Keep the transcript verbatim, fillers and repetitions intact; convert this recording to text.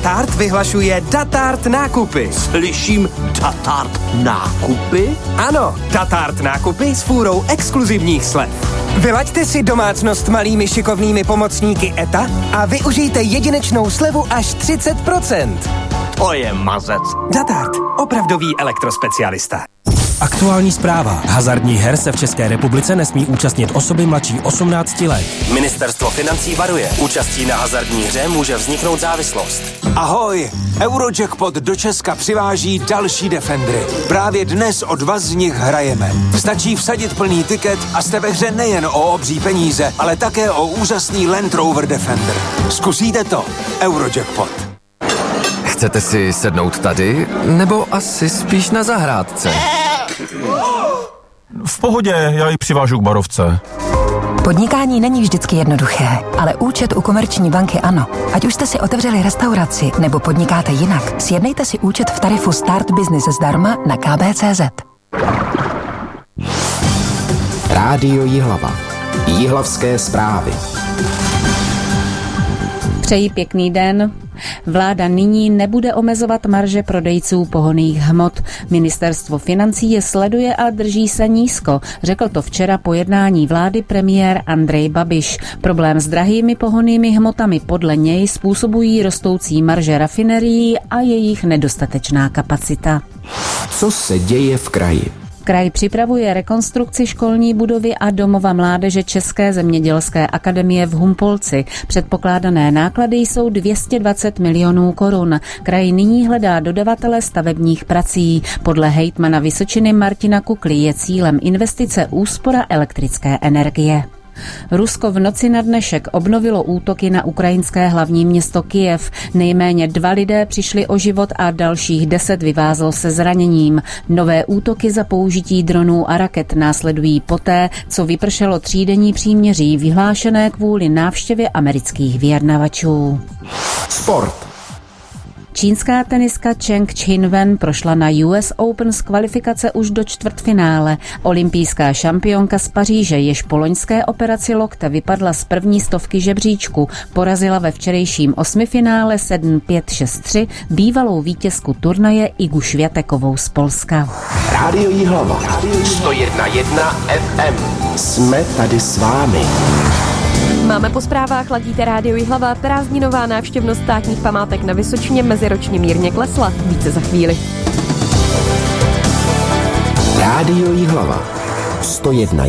Datart vyhlašuje Datart nákupy. Slyším Datart nákupy? Ano, Datart nákupy s fůrou exkluzivních slev. Vylaďte si domácnost malými šikovnými pomocníky E T A a využijte jedinečnou slevu až třicet procent. To je mazec. Datart, opravdový elektrospecialista. Aktuální zpráva. Hazardních her se v České republice nesmí účastnit osoby mladší osmnácti let. Ministerstvo financí varuje. Účastí na hazardní hře může vzniknout závislost. Ahoj! Eurojackpot do Česka přiváží další Defendry. Právě dnes o dva z nich hrajeme. Stačí vsadit plný tiket a jste ve hře nejen o obří peníze, ale také o úžasný Land Rover Defender. Zkusíte to? Eurojackpot. Chcete si sednout tady, nebo asi spíš na zahrádce? V pohodě, já ji přivážu k barovce. Podnikání není vždycky jednoduché, ale účet u Komerční banky ano. Ať už jste si otevřeli restauraci nebo podnikáte jinak, sjednejte si účet v tarifu Start Business zdarma na k b tečka cé zet. Rádio Jihlava. Jihlavské zprávy. Přeji pěkný den. Vláda nyní nebude omezovat marže prodejců pohonných hmot. Ministerstvo financí je sleduje a drží se nízko. Řekl to včera po jednání vlády premiér Andrej Babiš. Problém s drahými pohonnými hmotami podle něj způsobují rostoucí marže rafinerií a jejich nedostatečná kapacita. Co se děje v kraji? Kraj připravuje rekonstrukci školní budovy a domova mládeže České zemědělské akademie v Humpolci. Předpokládané náklady jsou dvě stě dvacet milionů korun. Kraj nyní hledá dodavatele stavebních prací. Podle hejtmana Vysočiny Martina Kukly je cílem investice úspora elektrické energie. Rusko v noci na dnešek obnovilo útoky na ukrajinské hlavní město Kyjev. Nejméně dva lidé přišli o život a dalších deset vyvázlo se zraněním. Nové útoky za použití dronů a raket následují poté, co vypršelo třídenní příměří vyhlášené kvůli návštěvě amerických vyjednavačů. Sport. Čínská teniska Cheng Qinwen prošla na U S Open z kvalifikace už do čtvrtfinále. Olympijská šampionka z Paříže, jež po loňské operaci lokte vypadla z první stovky žebříčku, porazila ve včerejším osmifinále sedm pět šest tři bývalou vítězku turnaje Igu Švětekovou z Polska. Rádio Jihlava. sto jedna jedna F M. Jsme tady s vámi. Máme po zprávách, ladíte Rádio Jihlava, prázdninová návštěvnost státních památek na Vysočině meziročně mírně klesla. Více za chvíli. Rádio Jihlava. sto jedna